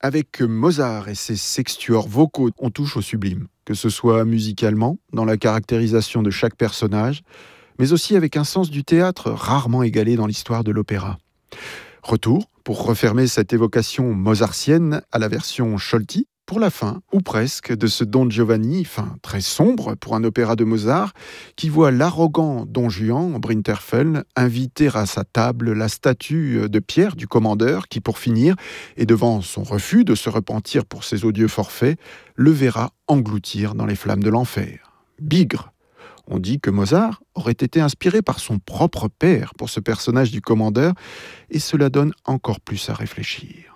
Avec Mozart et ses sextuors vocaux, on touche au sublime, que ce soit musicalement, dans la caractérisation de chaque personnage, mais aussi avec un sens du théâtre rarement égalé dans l'histoire de l'opéra. Retour, pour refermer cette évocation mozartienne à la version Scholti, pour la fin, ou presque, de ce Don Giovanni, fin très sombre pour un opéra de Mozart, qui voit l'arrogant Don Juan, Brinterfell, inviter à sa table la statue de pierre du commandeur, qui pour finir, et devant son refus de se repentir pour ses odieux forfaits, le verra engloutir dans les flammes de l'enfer. Bigre. On dit que Mozart aurait été inspiré par son propre père pour ce personnage du commandeur, et cela donne encore plus à réfléchir.